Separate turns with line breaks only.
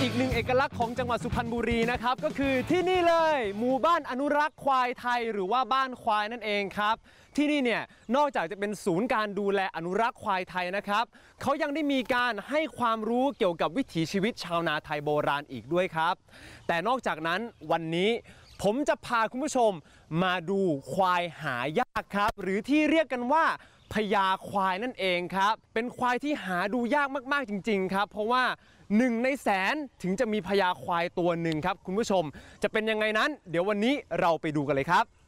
อีกหนึ่งเอกลักษณ์ของจังหวัดสุพรรณบุรีนะครับก็คือที่นี่เลยหมู่บ้านอนุรักษ์ควายไทยหรือว่าบ้านควายนั่นเองครับที่นี่เนี่ยนอกจากจะเป็นศูนย์การดูแลอนุรักษ์ควายไทยนะครับเขายังได้มีการให้ความรู้เกี่ยวกับวิถีชีวิตชาวนาไทยโบราณอีกด้วยครับแต่นอกจากนั้นวันนี้ผมจะพาคุณผู้ชมมาดูควายหายากครับหรือที่เรียกกันว่าพญาควายนั่นเองครับเป็นควายที่หาดูยากมากๆจริงๆครับเพราะว่า1 ในแสนถึงจะมีพญาควายตัวหนึ่งครับคุณผู้ชมจะเป็นยังไงนั้นเดี๋ยววันนี้เราไปดูกันเลยครับ